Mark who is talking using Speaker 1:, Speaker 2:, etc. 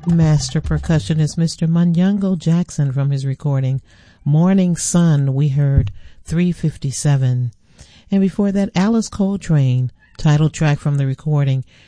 Speaker 1: master percussionist Mr. Munyango Jackson from his recording Morning Sun. We heard 357. And before that, Alice Coltrane, title track from the recording